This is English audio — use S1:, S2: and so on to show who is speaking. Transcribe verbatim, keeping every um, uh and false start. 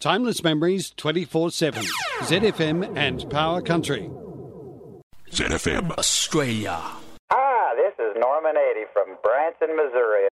S1: Timeless memories twenty-four seven. Z F M and Power Country.
S2: Z F M Australia.
S3: Hi, this is Norman Adie from Branson, Missouri.